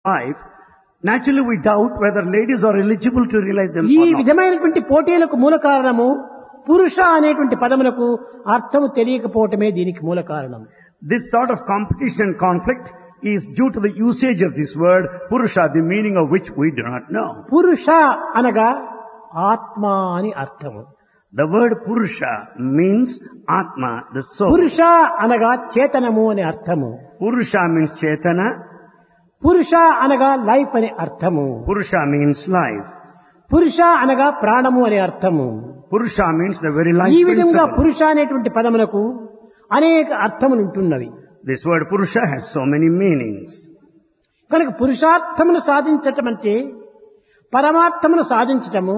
life, naturally we doubt whether ladies are eligible to realize them ఈ or not. విధమైనటువంటి పోటీలకు మూల కారణము పురుష అనేటువంటి పదమునకు అర్థము తెలియకపోవటమే దీనికి మూల కారణం. This sort of competition and conflict is due to the usage of this word, Purusha, the meaning of which we do not know. పురుష అనగా ఆత్మ అని అర్థము. The word Purusha means Atma, the soul. పురుష అనగా చేతనము అని అర్థము. Purusha means Chetana. పురుష అనగా లైఫ్ అని అర్థము. Purusha means life. పురుష అనగా ప్రాణము అని అర్థము. Purusha means the very life ఈ విధంగా principle. పురుష అనేటువంటి పదములకు అనేక అర్థములు ఉంటున్నవి. This word Purusha has so many meanings. కనుక పురుషార్థమును సాధించటం అంటే పరమార్థమును సాధించటము,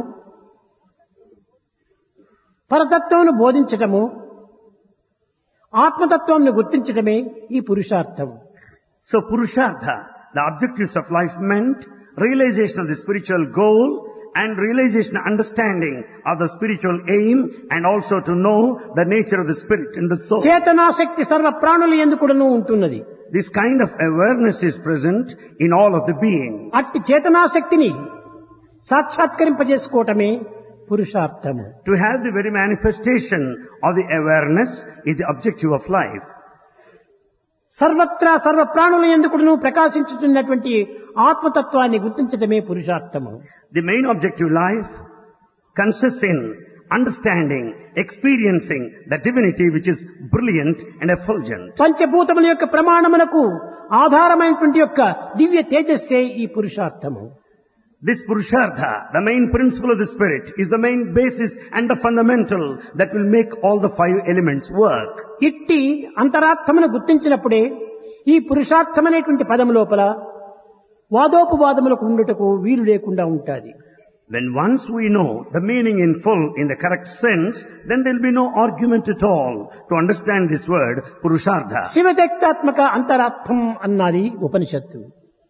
పరతత్వమును బోధించటము, ఆత్మతత్వమును గుర్తించటమే ఈ పురుషార్థము. So Purushartha, the objectives of life meant realization of the spiritual goal and realization and understanding of the spiritual aim, and also to know the nature of the spirit and the soul. చేతనాశక్తి సర్వ ప్రాణుల యందు కూడాను ఉంటున్నది. This kind of awareness is present in all of the beings. అట్టి చేతనాశక్తిని సాక్షాత్కరింపజేసుకోవటమే పురుషార్థము. To have the very manifestation of the awareness is the objective of life. సర్వత్రా సర్వ ప్రాణుల యందు కూడాను ప్రకాశించుతున్నటువంటి ఆత్మతత్వాన్ని గుర్తించటమే పురుషార్థము. The main objective of life consists in understanding, experiencing the divinity which is brilliant and effulgent. పంచభూతముల యొక్క ప్రమాణములకు ఆధారమైనటువంటి యొక్క దివ్య తేజస్సే ఈ పురుషార్థము. This Purushartha, the main principle of the spirit, is the main basis and the fundamental that will make all the five elements work. ఇట్టి అంతరార్థమును గుర్తించినప్పుడే ఈ పురుషార్థమనేటువంటి పదము లోపల వాదోపవాదములకు ఉండుటకు వీలు లేకుండా ఉంటాది. When once we know the meaning in full, in the correct sense, then there will be no argument at all to understand this word, Purushartha. శివశక్తాత్మక అంతరార్థం అన్నది ఉపనిషత్తు.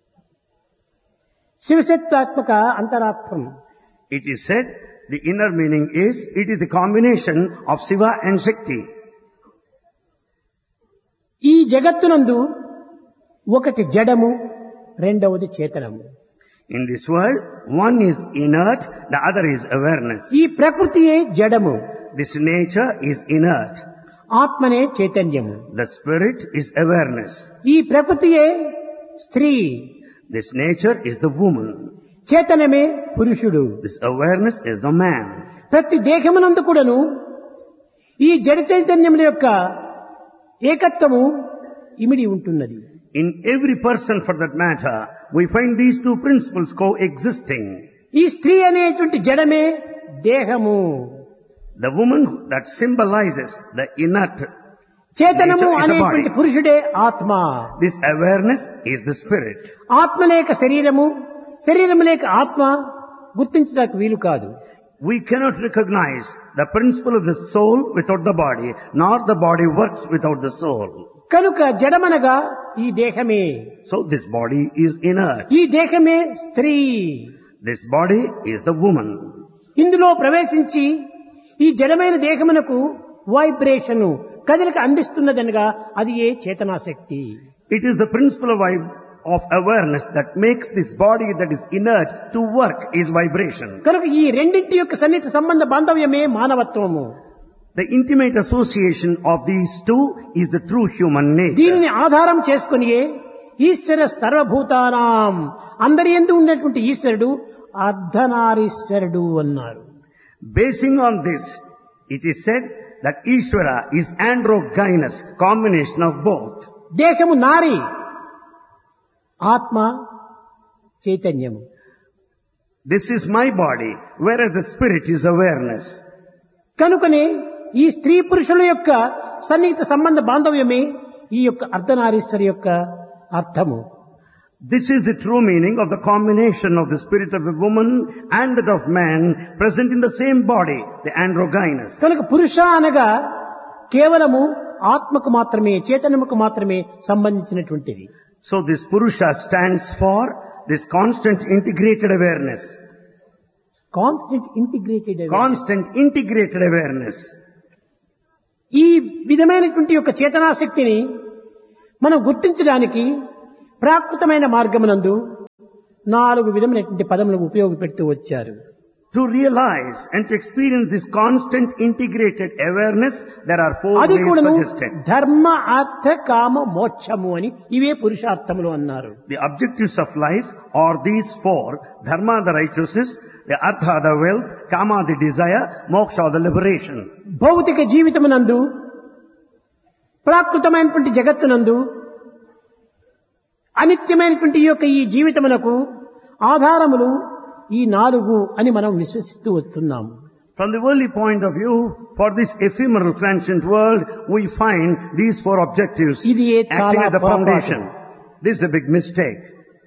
శివశక్తాత్మక అంతరార్థం. It is said, the inner meaning is, it is the combination of Shiva and Shakti. ఈ జగత్తునందు ఒకటి జడము, రెండవది చేతనము. In this world, one is inert, the other is awareness. ఈ ప్రకృతియే జడము, This nature is inert. ఆత్మనే చైతన్యము. The spirit is awareness. ఈ ప్రకృతియే స్త్రీ, This nature is the woman. చేతనమే పురుషుడు. This awareness is the man. ప్రతి దేహమునందు కూడాను ఈ జడ చైతన్యముల యొక్క ఏకత్వము ఇమిడి ఉంటున్నది. In every person, for that matter, we find these two principles coexisting. ఈ స్త్రీ అనేటువంటి జడమే దేహము, The woman that symbolizes the inert చేతనము nature is the అనేటువంటి body. పురుషుడే ఆత్మ. This awareness is the spirit. ఆత్మ లేక శరీరము, శరీరము లేక ఆత్మ గుర్తించడానికి వీలు కాదు. We cannot recognize the principle of the soul without the body, nor the body works without the soul. కనుక జడమనగా ఈ దేహమే, So this body is inert. ఈ దేహమే స్త్రీ. This body is the woman. ఇందులో ప్రవేశించి ఈ జడమైన దేహమునకు వైబ్రేషన్ కదలిక అందిస్తున్నదనగా అది ఏ చేతనాశక్తి. It is the principle of awareness that makes this body that is inert to work, is vibration. కనుక ఈ రెండింటి యొక్క సన్నిహిత సంబంధ బాంధవ్యమే మానవత్వము. The intimate association of these two is the true human nature. దీనిని ఆధారం చేసుకునియే ఈశ్వర సర్వభూతానాం, అందరి యందు ఉన్నటువంటి ఈశ్వరుడు అర్ధనారీశ్వరుడు అన్నారు. Basing on this, it is said that Ishvara is androgynous, combination of both. దేహము నారి, ఆత్మ చైతన్యము. This is my body, whereas the spirit is awareness. కనుకనే ఈ స్త్రీ పురుషుల యొక్క సన్నిహిత సంబంధ బాంధవ్యమే ఈ యొక్క అర్ధనారీశ్వరి యొక్క అర్థము. This is the true meaning of the combination of the spirit of a woman and that of man present in the same body, the androgynous. కనుక పురుష అనగా కేవలము ఆత్మకు మాత్రమే, చేతనముకు మాత్రమే సంబంధించినటువంటిది. So this Purusha stands for this constant integrated awareness. Constant integrated awareness. ఈ విధమైనటువంటి యొక్క చేతనాశక్తిని మనం గుర్తించడానికి ప్రాకృతమైన మార్గమునందు 4 విధమైనటువంటి పదములు ఉపయోగపెడుతూ వచ్చారు. To realize and to experience this constant integrated awareness, there are 4 అది ways కూడాను suggested. ధర్మ అర్థ కామ మోక్షము అని ఇవే పురుషార్థములు అన్నారు. The objectives of life are these 4: dharma, the righteousness; the artha, the wealth; kama, the desire; moksha, the liberation. భౌతిక జీవితమునందు ప్రాకృతమైనటువంటి జగత్తునందు అనిత్యమైనటువంటి ఈ యొక్క ఈ జీవితమునకు ఆధారములు ఈ 4 అని మనం విశ్వసిస్తూ వస్తున్నాము. From the worldly point of view, for this ephemeral transient world, we find these 4 objectives ఇది acting as the చాలా foundation. This is a big mistake.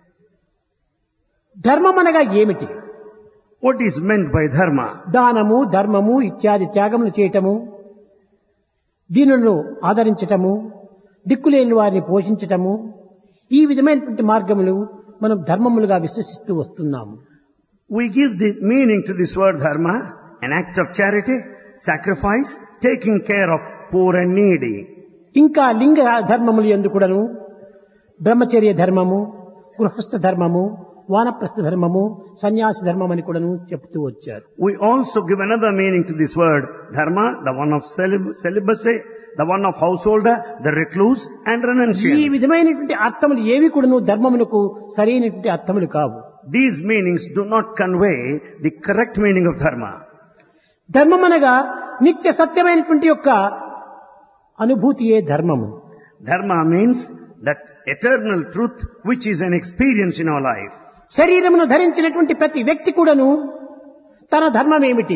ధర్మం అనగా ఏమిటి? What is meant by dharma? దానము, ధర్మము ఇత్యాది త్యాగములు చేయటము, దీనులను ఆదరించటము, దిక్కులేని వారిని పోషించటము, ఈ విధమైనటువంటి మార్గములు మనం ధర్మములుగా విశ్వసిస్తూ వస్తున్నాము. We give the meaning to this word dharma, an act of charity, sacrifice, taking care of poor and needy. ఇంకా లింగ ధర్మములు యందు కూడాను బ్రహ్మచర్య ధర్మము, గృహస్థ ధర్మము, వానప్రస్థ ధర్మము, సన్యాసి ధర్మం అని కూడాను చెప్తూ వచ్చారు. We also give another meaning to this word dharma, the one of celibacy, the one of householder, the recluse and ఈ renunciant. విధమైనటువంటి అర్థములు ఏవి కూడాను ధర్మమునకు సరైనటువంటి అర్థములు కావు. These meanings do not convey the correct meaning of dharma. ధర్మం అనగా నిత్య సత్యమైనటువంటి యొక్క అనుభూతియే ధర్మము. Dharma means that eternal truth which is an experience in our life. శరీరమును ధరించినటువంటి ప్రతి వ్యక్తి కూడాను తన ధర్మం ఏమిటి?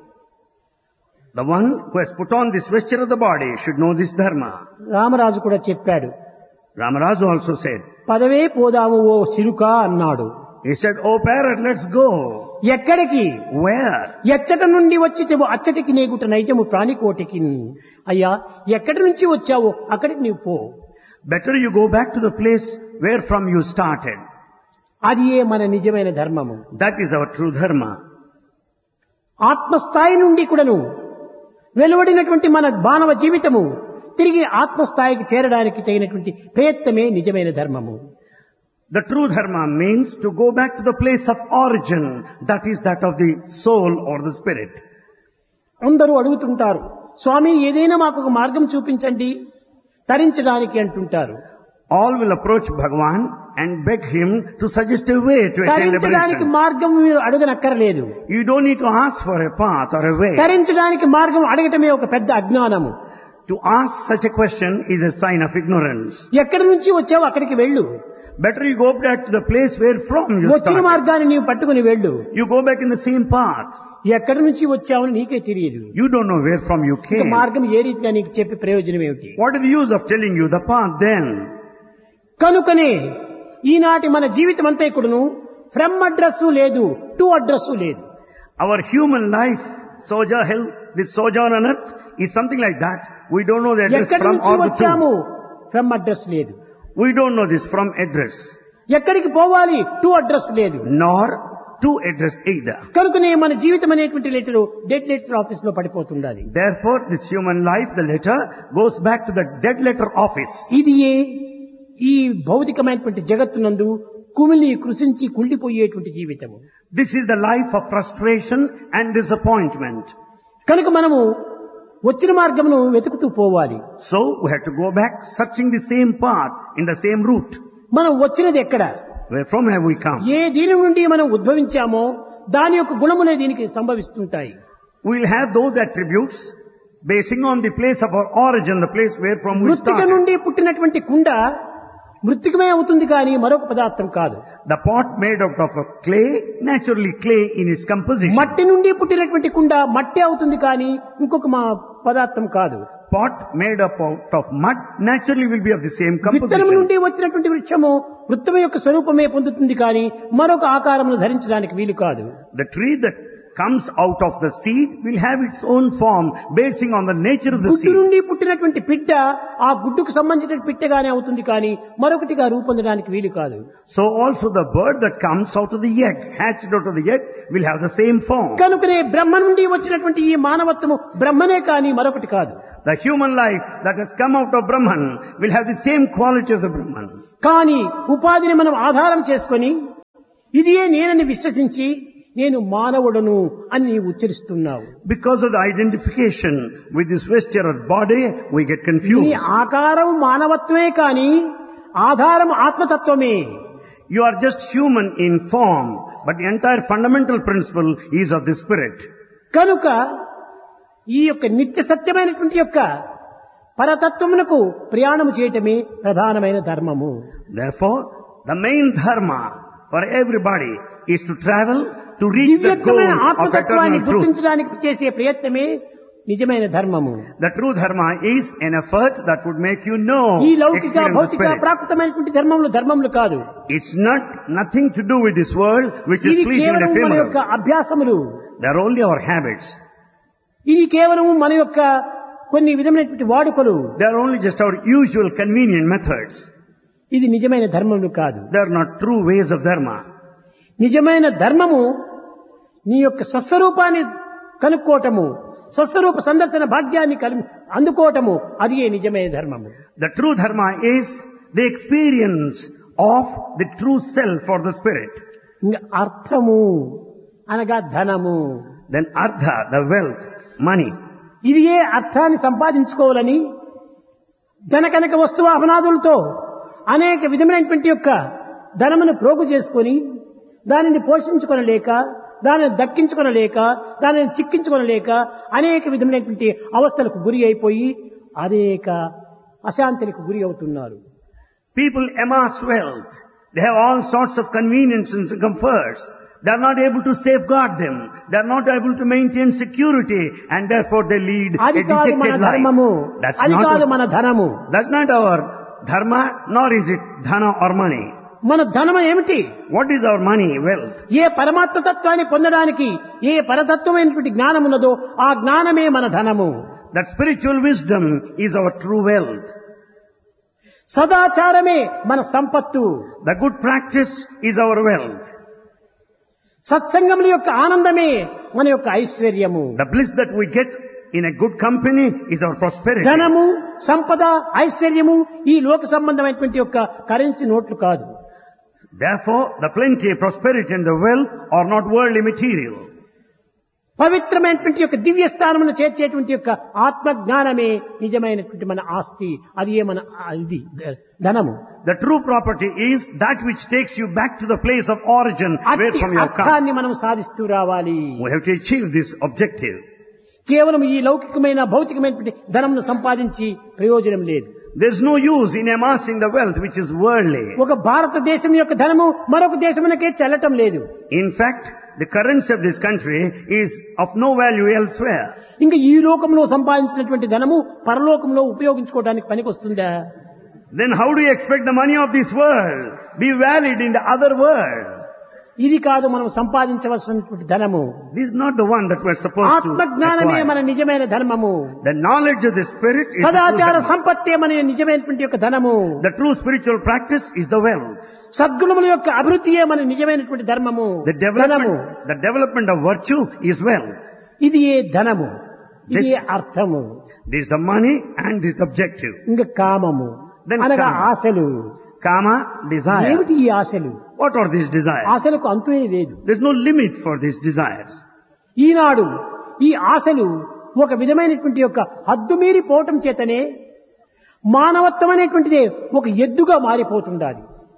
The one who has put on this vesture of the body should know this dharma. Ramaraju కూడా చెప్పాడు. Ramaraja also said, పదవే పోదాము ఓ సిరుక అన్నాడు. he said, "Oh parrot, let's go." ఎక్కడికి? Where? ఎచ్చట నుండి వచ్చితేవో అచ్చటికి నేగుట నైజము ప్రాణికోటికి. అయ్యా, ఎక్కడి నుంచి వచ్చావో అక్కడికి నీవు పో. Better you go back to the place where from you started. అది ఏ మన నిజమైన ధర్మము. That is our true dharma. ఆత్మస్థాయి నుండి కూడాను వెలువడినటువంటి మన మానవ జీవితము తిరిగి ఆత్మస్థాయికి చేరడానికి తగినటువంటి ప్రయత్నమే నిజమైన ధర్మము. The true dharma means to go back to the place of origin, that is that of the soul or the spirit. అందరూ అడుగుతుంటారు, స్వామి ఏదైనా మాకు ఒక మార్గం చూపించండి తరించడానికి అంటుంటారు. All will approach Bhagavan and beg him to suggest a way to attain తరించడానికి liberation. మార్గం మీరు అడగనక్కర్లేదు. You don't need to ask for a path or a way. తరించడానికి మార్గం అడగటమే ఒక పెద్ద అజ్ఞానము. To ask such a question is a sign of ignorance. ఎక్కడి నుంచి వచ్చావో అక్కడికి వెళ్ళు. Better you go back to the place where from you వచ్చిన started. మార్గాన్ని నీవు పట్టుకుని వెళ్ళు. You go back in the same path. ఎక్కడి నుంచి వచ్చావని నీకే తెలియదు. You don't know where from you ఇక came. మార్గం ఏ రీతిగా నీకు చెప్పి ప్రయోజనం ఏమిటి? What is the use of telling you the path then? కనుకనే ఈనాటి మన జీవితం అంతా ఇక్కడను ఫ్రమ్ అడ్రస్ లేదు, టు అడ్రస్ లేదు. Our human life, this sojourn on earth is something like that. We don't know the address ఎక్కడి from నుంచి or the వచ్చాము to. ఫ్రమ్ అడ్రస్ లేదు. We don't know this from address, ఎక్కడికి పోవాలి to address లేదు. nor to address either. కనుకనే మన జీవితం అనేటువంటి లెటరు డెడ్ లెటర్ ఆఫీస్ లో పడిపోతుండాలి. Therefore, this human life, the letter, goes back to the dead letter office. ఇది ఈ భౌతికమైనటువంటి జగత్తునందు కుమిలి కృషించి కుళ్ళిపోయేటువంటి జీవితము. This is the life of frustration and disappointment. కనుక మనము వచ్చిన మార్గమును వెతుకుతూ పోవాలి. So, we have to go back searching the same path, in the same route. మనం వచ్చినది ఎక్కడ? Where from have we come? ఏ దీని నుండి మనం ఉద్భవించామో దాని యొక్క గుణములే దీనికి సంభవిస్తుంటాయి. We'll have those attributes basing on the place of our origin, the place where from we మృత్తిక started. నుండి పుట్టినటువంటి కుండ మృత్తికమే అవుతుంది కానీ మరొక పదార్థం కాదు. The pot made out of a clay, naturally clay in its composition. మట్టి నుండి పుట్టినటువంటి కుండ మట్టి అవుతుంది కానీ ఇంకొక పదార్థం కాదు. Pot made up out of mud naturally will be of the same విత్తనం composition. నుండి వచ్చినటువంటి వృక్షము వృత్తము యొక్క స్వరూపమే పొందుతుంది కానీ మరొక ఆకారమును ధరించడానికి వీలు కాదు. The tree that comes out of the seed will have its own form basing on the nature of the గుడ్డు seed. నుండి పుట్టినటువంటి పిట్ట ఆ గుడ్డుకు సంబంధించిన పిట్టగానే అవుతుంది కానీ మరొకటిగా రూపొందడానికి వీలు కాదు. So also the bird that comes out of the egg, hatched out of the egg, will have the same form. కనుకనే బ్రహ్మ నుండి వచ్చినటువంటి ఈ మానవత్వము బ్రహ్మనే కానీ మరొకటి కాదు. The human life that has come out of Brahman will have the same quality as the Brahman. కానీ ఉపాధిని మనం ఆధారం చేసుకొని ఇదియే నేనని విశ్వసించి నేను మానవుడను అని నీవు ఉచ్చరిస్తున్నావు. Because of the identification with this vesture body, we get నీ confused. ఆకారం మానవత్వమే కాని ఆధారం ఆత్మతత్వమే. You are just human in form, but the entire fundamental principle is of the spirit. కనుక ఈ యొక్క నిత్య సత్యమైనటువంటి యొక్క పరతత్వమునకు ప్రయాణము చేయటమే ప్రధానమైన ధర్మము. Therefore, the main dharma for everybody is to travel to reach the goal దివ్యత్వమైన of ఆత్మతత్వాన్ని eternal truth. గుర్తించడానికి చేసే ప్రయత్నమే నిజమైన ధర్మము. The true dharma is an effort that would make you know, ఈ లౌకిక experience the భౌతిక spirit. ప్రాకృతమైనటువంటి ధర్మములు కాదు. It's nothing to do with this world which is ఇది fleeting and కేవలం మన యొక్క ephemeral. అభ్యాసములు. They are only our habits. ఇది కేవలం మన యొక్క కొన్ని విధమైనటువంటి వాడుకలు. They are only just our usual convenient methods. ఇది నిజమైన ధర్మములు కాదు. They are not true ways of dharma. నిజమైన ధర్మము నీ యొక్క స్వస్వరూపాన్ని కనుక్కోవటము, స్వస్వరూప సందర్శన భాగ్యాన్ని అందుకోవటము, అది నిజమైన ధర్మము. The true dharma is the experience of the true self or the spirit. ఇంకా అర్థము అనగా ధనము. Then artha, the wealth, money. ఇది అర్థాన్ని సంపాదించుకోవాలని ధనకనక వస్తువాహనాదులతో అనేక విధమైనటువంటి యొక్క ధనమును ప్రోగు చేసుకొని దానిని పోషించుకొనలేక, దానిని దక్కించుకొనలేక, దానిని చిక్కించుకొనలేక అనేక విధమైనటువంటి అవస్థలకు గురి అయిపోయి అనేక అశాంతికి గురి అవుతున్నారు. People amass wealth. They have all sorts of conveniences and comforts. They are not able to safeguard them. They are not able to maintain security, and therefore they lead a అది కాదు మన dejected ధర్మము, life. అది కాదు మన ధనము. That's not our dharma, nor is it dhana or money. మన ధనము ఏమిటి? What is our money, wealth? ఏ పరమాత్మ తత్వాన్ని పొందడానికి ఏ పరతత్వమైనటువంటి జ్ఞానం ఉన్నదో ఆ జ్ఞానమే మన ధనము. That spiritual wisdom is our true wealth. సదాచారమే మన సంపత్తు. The good practice is our wealth. సత్సంగముల యొక్క ఆనందమే మన యొక్క ఐశ్వర్యము. The bliss that we get in a good company is our prosperity. ధనము, సంపద, ఐశ్వర్యము ఈ లోక సంబంధమైనటువంటి యొక్క కరెన్సీ నోట్లు కాదు. Therefore, the plenty, prosperity and the wealth are not worldly material. పవిత్రమైనటువంటి యొక్క దివ్య స్థానమును చేర్చేటువంటి యొక్క ఆత్మ జ్ఞానమే నిజమైనటువంటి మన ఆస్తి. అది మన ఇది ధనము. The true property is that which takes you back to the place of origin where అట్టి from you have come. అర్థాన్ని మనం సాధిస్తూ రావాలి. We have to achieve this objective. కేవలం ఈ లౌకికమైన భౌతికమైనటువంటి ధనమును సంపాదించి ప్రయోజనం లేదు. There is no use in amassing the wealth which is worldly. ఒక భారతదేశం యొక్క ధనము మరొక దేశమునకే చెల్లటం లేదు. In fact, the currency of this country is of no value elsewhere. ఇంకా ఈ లోకంలో సంపాదించినటువంటి ధనము పరలోకంలో ఉపయోగించుకోవడానికి పనికొస్తుందా? Then how do you expect the money of this world be valid in the other world? ఇది కాదు మనం సంపాదించవలసినటువంటి ధనము. This is not the one that we're supposed to ఆత్మజ్ఞానమే మన acquire. నిజమైన ధర్మము. The knowledge of the spirit is the true సదాచార dharma. సంపత్తే మన నిజమైనటువంటి యొక్క ధనము. The true spiritual practice is the wealth. సద్గుణముల యొక్క అభివృద్ధియే మన నిజమైనటువంటి ధర్మము. The ధనము development of virtue is wealth. ఇది ధనము, ఇది అర్థము. This is the money and this is the objective. ఇంకా కామము Then అనగా kama. ఆశలు. Kama, desire. ఏమిటి ఈ ఆశలు? What are these desires? ఆశలకు అంతునే లేదు. There's no limit for these desires. ఈనాడు ఈ ఆశలు ఒక విధమైనటువంటి యొక్క హద్దు మీరి పోవటం చేతనే మానవత్వం అనేటువంటిదే ఒక ఎద్దుగా మారిపోతుండాలి,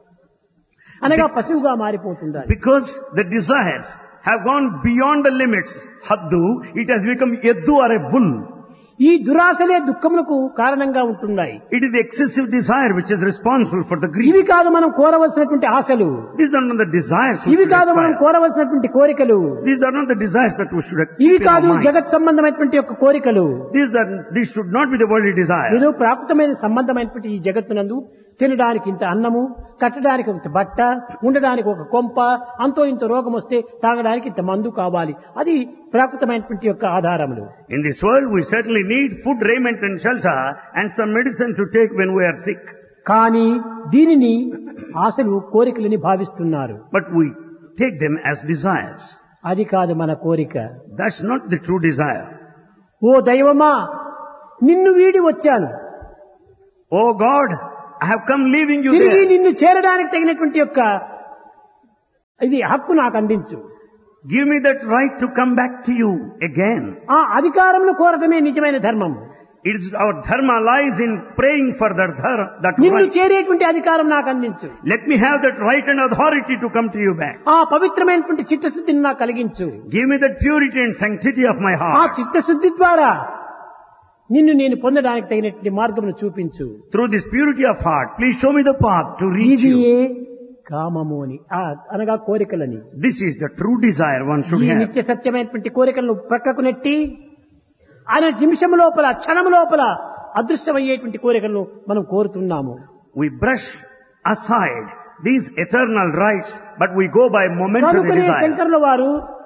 అనగా పశువుగా మారిపోతుండాలి. Because the desires have gone beyond the limits, haddu, it has become yeddu or a bull. ఈ దురాశలే దుఃఖములకు కారణంగా ఉంటున్నాయి. It is the excessive desire which is responsible for the grief. ఇవి కాదు మనం కోరవలసినటువంటి ఆశలు. These are not the desires we ఇవి should కాదు మనం aspire. కోరవలసినటువంటి కోరికలు. These are not the desires that we should ఇవి keep in our కాదు mind. జగత్ సంబంధమైనటువంటి యొక్క కోరికలు. These should not be the worldly desire. ఏదో ప్రాకృతమైన సంబంధమైనటువంటి ఈ జగత్తునందు తినడానికి ఇంత అన్నము, కట్టడానికి ఇంత బట్ట, ఉండడానికి ఒక కొంప, అంతో ఇంత రోగం వస్తే తాగడానికి ఇంత మందు కావాలి. అది ప్రాకృతమైనటువంటి యొక్క ఆధారములు. In this world we certainly need food, raiment and shelter and some medicine to take when we are sick. కానీ దీనిని ఆశలు కోరికలని భావిస్తున్నారు. But we take them as desires. అది కాదు మన కోరిక. That's not the true desire. ఓ దైవమా, నిన్ను వీడి వచ్చాను, Oh God, I have come leaving you తిరిగి there. నిన్ను చేరడానికి తగినటువంటి యొక్క ఇది హక్కు నాకు అందించు. Give me that right to come back to you again. ఆ అధికారమును కోరటమే నిజమైన ధర్మం. It is our dharma lies in praying for that నిన్ను right. చేరేటువంటి అధికారం నాకు అందించు. Let me have that right and authority to come to you back. ఆ పవిత్రమైనటువంటి చిత్తశుద్ధిని నాకు కలిగించు. Give me that purity and sanctity of my ఆ heart. చిత్తశుద్ధి ద్వారా నిన్ను నేను పొందడానికి తగినటువంటి మార్గమును చూపించు. Through this purity of heart, please show me the path to reach ఇది you. కామము అని అనగా కోరికలని. This is the true desire one should ఈ have. నిత్య సత్యమైనటువంటి కోరికలను ప్రక్కకు నెట్టి అనే నిమిషం లోపల క్షణం లోపల అదృశ్యమయ్యేటువంటి కోరికలను మనం కోరుతున్నాము. We brush aside these eternal rights, but we go by momentary కనుకనే desire. శంకరుల వారు